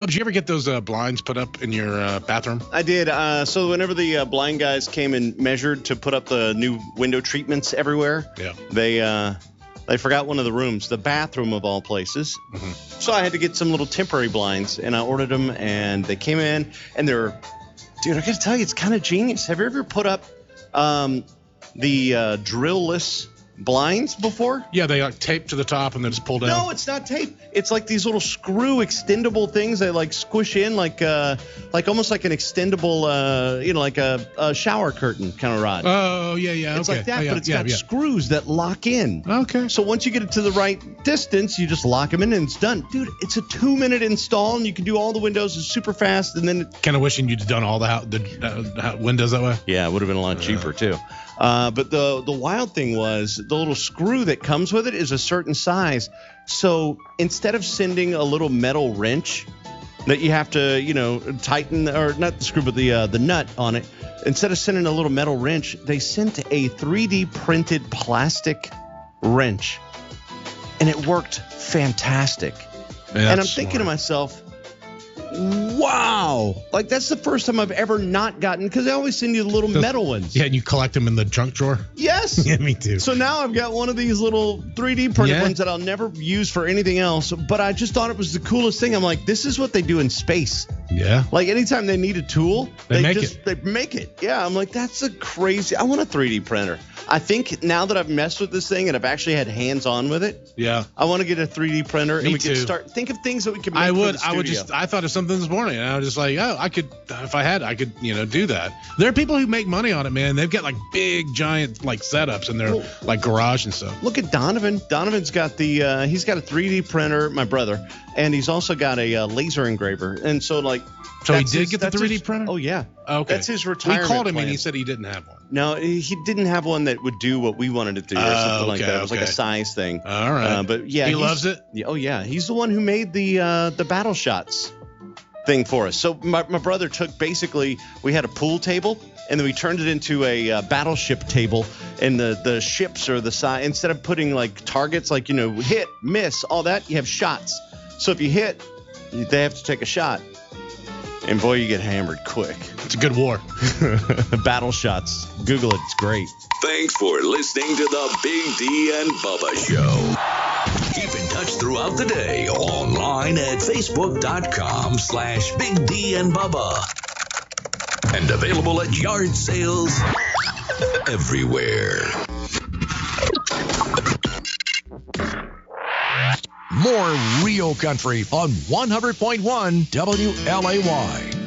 did you ever get those blinds put up in your bathroom? I did. So whenever the blind guys came and measured to put up the new window treatments everywhere, they forgot one of the rooms, the bathroom of all places. Mm-hmm. So I had to get some little temporary blinds, and I ordered them, and they came in, and they're, dude, I got to tell you, it's kind of genius. Have you ever put up the drill-less blinds before? Yeah, they like tape to the top and then just pull down. No, it's not tape. It's like these little screw extendable things that like squish in like almost like an extendable like a shower curtain kind of rod. Oh, yeah. It's okay. like that, but it's got screws that lock in. Okay. So once you get it to the right distance, you just lock them in and it's done. Dude, it's a 2-minute install and you can do all the windows. It's super fast, and then kind of wishing you'd done all the windows that way. Yeah, it would have been a lot cheaper too. But the wild thing was the little screw that comes with it is a certain size. So instead of sending a little metal wrench that you have to, tighten, or not the screw, but the nut on it, instead of sending a little metal wrench, they sent a 3D printed plastic wrench. And it worked fantastic. Yeah, and I'm thinking to myself, wow, like that's the first time I've ever not gotten, because they always send you the little metal ones. Yeah, and you collect them in the junk drawer. Yes. Yeah, me too. So now I've got one of these little 3D printed ones that I'll never use for anything else, but I just thought it was the coolest thing. I'm like, this is what they do in space. Yeah. Like anytime they need a tool, they make it. Yeah, I'm like, that's a crazy. I want a 3D printer. I think now that I've messed with this thing and I've actually had hands on with it, I want to get a 3D printer and we can start think of things that we can make. I thought of something this morning and I was just like, oh, I could, if I had, I could, do that. There are people who make money on it, man. They've got like big giant like setups in their like garage and stuff. Look at Donovan. Donovan's got he's got a 3D printer, my brother, and he's also got a laser engraver. And so like, so he did get the 3D printer? Oh, yeah. Okay. That's his retirement We called him plan. and he said he didn't have one. No, he didn't have one that would do what we wanted it to do or something like that. It was like a size thing. All right. But yeah. He loves it? Oh, yeah. He's the one who made the Battle Shots thing for us. So my brother took, basically, we had a pool table, and then we turned it into a battleship table, and the ships are the size. Instead of putting like targets, like, hit, miss, all that, you have shots. So if you hit, they have to take a shot. And boy, you get hammered quick. It's a good war. Battle Shots. Google it. It's great. Thanks for listening to the Big D and Bubba Show. Keep in touch throughout the day online at facebook.com/Big D and Bubba. And available at yard sales everywhere. More real country on 100.1 WLAY.